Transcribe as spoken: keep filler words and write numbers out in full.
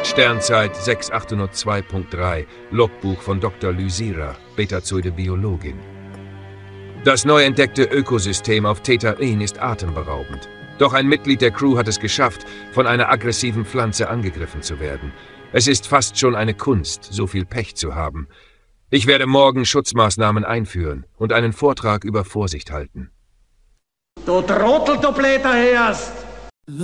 Sternzeit sechs achthundertzwei Punkt drei, Logbuch von Doktor Lysira, Betazoide Biologin. Das neu entdeckte Ökosystem auf Theta-In ist atemberaubend. Doch ein Mitglied der Crew hat es geschafft, von einer aggressiven Pflanze angegriffen zu werden. Es ist fast schon eine Kunst, so viel Pech zu haben. Ich werde morgen Schutzmaßnahmen einführen und einen Vortrag über Vorsicht halten. Du Trottel, du Blätterherst!